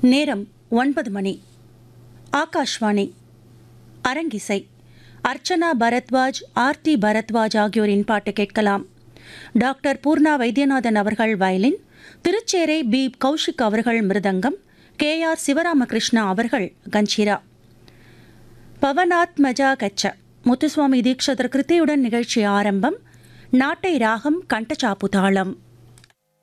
நேரம் 9 மணி. ஆகாஷ்வாணி. அரங்கிசை. அர்ச்சனா பரத்வாஜ், ஆர்த்தி பரத்வாஜ் ஆகியோரின் பாட்டு கேட்கலாம். டாக்டர் பூர்ணா வைத்தியநாதன் அவர்கள் வயலின், திருச்சேரை பி கௌஷிக் அவர்கள் மிருதங்கம், KR சிவராமகிருஷ்ணா அவர்கள் கஞ்சிரா. பவனாத்மஜா கச்ச முத்துசுவாமி தீக்ஷதர் கிருத்தியுடன் நிகழ்ச்சி ஆரம்பம். நாட்டை ராகம் கண்டச்சாப்பு தாளம்.